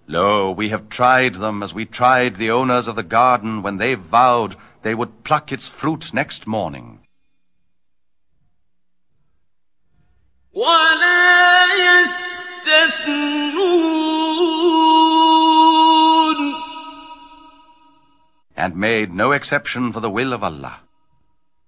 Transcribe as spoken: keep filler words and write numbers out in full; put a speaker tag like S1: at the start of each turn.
S1: Lo, we have tried them as we tried the owners of the garden when they vowed they would pluck its fruit next morning.
S2: وَلَا يَسْتَثْنُونَ
S1: And made no exception for the will of Allah.